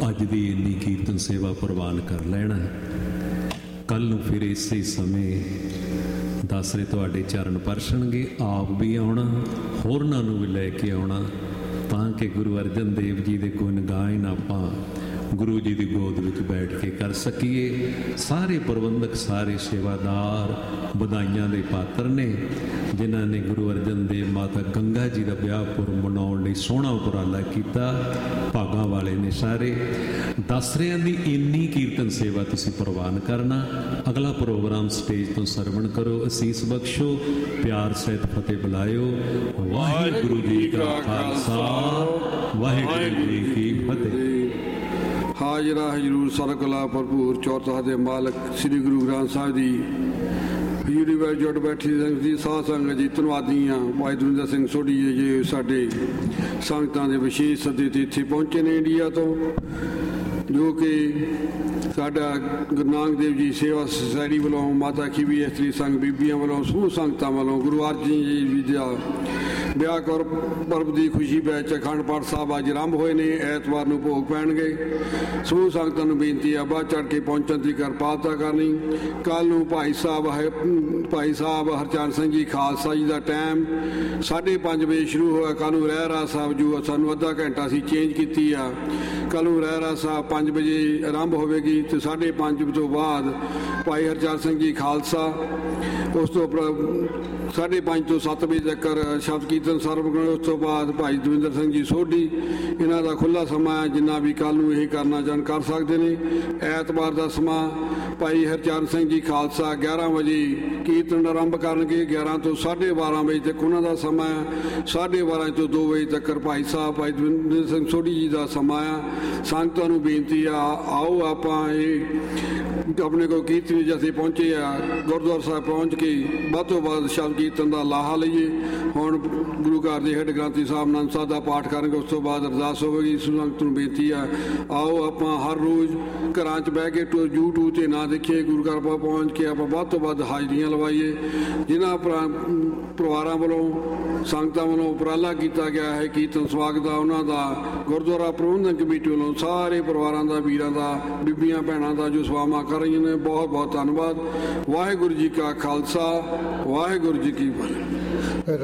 ਅੱਜ ਦੀ ਇੰਨੀ ਕੀਰਤਨ ਸੇਵਾ ਪ੍ਰਵਾਨ ਕਰ ਲੈਣਾ। ਕੱਲ੍ਹ ਨੂੰ ਫਿਰ ਇਸੇ ਸਮੇਂ ਦਾਸਰੇ ਤੁਹਾਡੇ ਚਰਨ ਪਰਸਣਗੇ। ਆਪ ਵੀ ਆਉਣਾ, ਹੋਰਨਾਂ ਨੂੰ ਵੀ ਲੈ ਕੇ ਆਉਣਾ, ਤਾਂ ਕਿ ਗੁਰੂ ਅਰਜਨ ਦੇਵ ਜੀ ਦੇ ਗੁਣ ਗਾਇਨ ਆਪਾਂ ਗੁਰੂ ਜੀ ਦੀ ਗੋਦ ਵਿੱਚ ਬੈਠ ਕੇ ਕਰ ਸਕੀਏ। ਸਾਰੇ ਪ੍ਰਬੰਧਕ, ਸਾਰੇ ਸੇਵਾਦਾਰ ਵਧਾਈਆਂ ਦੇ ਪਾਤਰ ਨੇ, ਜਿਨ੍ਹਾਂ ਨੇ ਗੁਰੂ ਅਰਜਨ ਦੇਵ ਮਾਤਾ ਗੰਗਾ ਜੀ ਦਾ ਵਿਆਹ ਪੁਰਬ ਮਨਾਉਣ ਲਈ ਸੋਹਣਾ ਉਪਰਾਲਾ ਕੀਤਾ। ਭਾਗਾਂ ਵਾਲੇ ਨੇ ਸਾਰੇ। ਦਾਸਰਿਆਂ ਦੀ ਇੰਨੀ ਕੀਰਤਨ ਸੇਵਾ ਤੁਸੀਂ ਪ੍ਰਵਾਨ ਕਰਨਾ। ਅਗਲਾ ਪ੍ਰੋਗਰਾਮ ਸਟੇਜ ਤੋਂ ਸਰਵਣ ਕਰੋ, ਅਸੀਸ ਬਖਸ਼ੋ, ਪਿਆਰ ਸਹਿਤ ਫਤਿਹ ਬੁਲਾਇਓ। ਵਾਹਿਗੁਰੂ ਜੀ ਕਾ ਖਾਲਸਾ, ਵਾਹਿਗੁਰੂ ਜੀ ਕੀ ਫਤਿਹ। ਹਾਜ਼ਰਾ ਹਜ਼ੂਰ ਸਰਕਲਾ ਭਰਪੂਰ ਚੌਥਾ ਦੇ ਮਾਲਕ ਸ੍ਰੀ ਗੁਰੂ ਗ੍ਰੰਥ ਸਾਹਿਬ ਦੀ ਹਜ਼ੂਰੀ ਵਿੱਚ ਜੁੜ ਬੈਠੀ ਸੰਗਤ ਜੀ, ਸਾਧ ਸੰਗਤ ਜੀ, ਧੰਨਵਾਦੀ ਹਾਂ। ਭਾਈ ਦਵਿੰਦਰ ਸਿੰਘ ਸੋਢੀ ਜੀ ਸਾਡੇ ਸੰਗਤਾਂ ਦੇ ਵਿਸ਼ੇਸ਼ ਸੱਦੇ 'ਤੇ ਇੱਥੇ ਪਹੁੰਚੇ ਨੇ ਇੰਡੀਆ ਤੋਂ, ਜੋ ਕਿ ਸਾਡਾ ਗੁਰੂ ਨਾਨਕ ਦੇਵ ਜੀ ਸੇਵਾ ਸੁਸਾਇਟੀ ਵੱਲੋਂ, ਮਾਤਾ ਖੀਵੀ ਇਸਤਰੀ ਸੰਘ ਬੀਬੀਆਂ ਵੱਲੋਂ, ਸਮੂਹ ਸੰਗਤਾਂ ਵੱਲੋਂ ਗੁਰੂ ਅਰਜਨ ਜੀ ਦਾ ਵਿਆਹ ਪੁਰਬ ਦੀ ਖੁਸ਼ੀ ਵਿੱਚ ਅਖੰਡ ਪਾਠ ਸਾਹਿਬ ਅੱਜ ਆਰੰਭ ਹੋਏ ਨੇ। ਐਤਵਾਰ ਨੂੰ ਭੋਗ ਪੈਣਗੇ। ਸਮੂਹ ਸੰਗਤਾਂ ਨੂੰ ਬੇਨਤੀ ਆ ਵੱਧ ਚੜ੍ਹ ਕੇ ਪਹੁੰਚਣ ਦੀ ਕਿਰਪਾਲਤਾ ਕਰਨੀ। ਕੱਲ੍ਹ ਨੂੰ ਭਾਈ ਸਾਹਿਬ ਹਰਚਰਨ ਸਿੰਘ ਜੀ ਖਾਲਸਾ ਜੀ ਦਾ ਟਾਈਮ 5:30 ਵਜੇ ਸ਼ੁਰੂ ਹੋਇਆ। ਕੱਲ੍ਹ ਨੂੰ ਰਹਿਰਾਸ ਸਾਹਿਬ ਜੋ ਸਾਨੂੰ ਅੱਧਾ ਘੰਟਾ ਅਸੀਂ ਚੇਂਜ ਕੀਤੀ ਆ। ਕੱਲ੍ਹ ਨੂੰ ਰਹਿਰਾਸ ਸਾਹਿਬ 5 ਵਜੇ ਆਰੰਭ ਹੋਵੇਗੀ ਅਤੇ 5:30 ਤੋਂ ਬਾਅਦ ਭਾਈ ਹਰਚਰਨ ਸਿੰਘ ਜੀ ਖਾਲਸਾ, ਉਸ ਤੋਂ 5:30 ਤੋਂ 7 ਵਜੇ ਤੱਕ ਸ਼ਬਦ ਕੀਰਤਨ ਸਰਵ ਕਰੋ। ਉਸ ਤੋਂ ਬਾਅਦ ਭਾਈ ਦਵਿੰਦਰ ਸਿੰਘ ਜੀ ਸੋਢੀ, ਇਹਨਾਂ ਦਾ ਖੁੱਲ੍ਹਾ ਸਮਾਂ ਹੈ। ਜਿੰਨਾ ਵੀ ਕੱਲ੍ਹ ਨੂੰ ਇਹ ਕਰਨਾ ਚਾਹਣ ਕਰ ਸਕਦੇ ਨੇ। ਐਤਵਾਰ ਦਾ ਸਮਾਂ ਭਾਈ ਹਰਚਰਨ ਸਿੰਘ ਜੀ ਖਾਲਸਾ 11 ਵਜੇ ਕੀਰਤਨ ਆਰੰਭ ਕਰਨਗੇ। 11 ਤੋਂ 12:30 ਵਜੇ ਤੱਕ ਉਹਨਾਂ ਦਾ ਸਮਾਂ ਹੈ। 12:30 ਤੋਂ 2 ਵਜੇ ਤੱਕ ਭਾਈ ਸਾਹਿਬ ਭਾਈ ਦਵਿੰਦਰ ਸਿੰਘ ਸੋਢੀ ਜੀ ਦਾ ਸਮਾਂ ਆ। ਸੰਗਤਾਂ ਨੂੰ ਬੇਨਤੀ ਆ, ਆਓ ਆਪਾਂ ਇਹ ਆਪਣੇ ਕੋਲ ਕੀਰਤਨੀ ਜਥੇ ਪਹੁੰਚੇ ਆ, ਗੁਰਦੁਆਰਾ ਸਾਹਿਬ ਪਹੁੰਚ ਕੇ ਵੱਧ ਤੋਂ ਵੱਧ ਸ਼ਬਦ ਕੀਰਤਨ ਦਾ ਲਾਹਾ ਲਈਏ। ਹੁਣ ਗੁਰੂ ਘਰ ਦੇ ਹੈੱਡ ਗ੍ਰੰਥੀ ਸਾਹਿਬ ਆਨੰਦ ਸਾਹਿਬ ਦਾ ਪਾਠ ਕਰਨਗੇ, ਉਸ ਤੋਂ ਬਾਅਦ ਅਰਦਾਸ ਹੋਵੇਗੀ। ਸੰਗਤ ਨੂੰ ਬੇਨਤੀ ਆ, ਆਓ ਆਪਾਂ ਹਰ ਰੋਜ਼ ਘਰਾਂ 'ਚ ਬਹਿ ਕੇ YouTube 'ਤੇ ਨਾ ਦੇਖੀਏ, ਗੁਰੂ ਘਰ ਪਹੁੰਚ ਕੇ ਆਪਾਂ ਵੱਧ ਤੋਂ ਵੱਧ ਹਾਜ਼ਰੀਆਂ ਲਵਾਈਏ। ਜਿਨ੍ਹਾਂ ਪਰਿਵਾਰਾਂ ਵੱਲੋਂ, ਸੰਗਤਾਂ ਵੱਲੋਂ ਉਪਰਾਲਾ ਕੀਤਾ ਗਿਆ ਹੈ ਕੀਰਤਨ ਸਵਾਗਤ ਦਾ, ਉਹਨਾਂ ਦਾ ਗੁਰਦੁਆਰਾ ਪ੍ਰਬੰਧਕ ਕਮੇਟੀ ਵੱਲੋਂ ਸਾਰੇ ਪਰਿਵਾਰਾਂ ਦਾ, ਵੀਰਾਂ ਦਾ, ਬੀਬੀਆਂ ਭੈਣਾਂ ਦਾ ਜੋ ਸੇਵਾਵਾਂ ਕਰ ਰਹੀਆਂ ਨੇ, ਬਹੁਤ ਬਹੁਤ ਧੰਨਵਾਦ। ਵਾਹਿਗੁਰੂ ਜੀ ਕਾ ਖਾਲਸਾ, ਵਾਹਿਗੁਰੂ ਜੀ ਕੀ ਫਤਿਹ।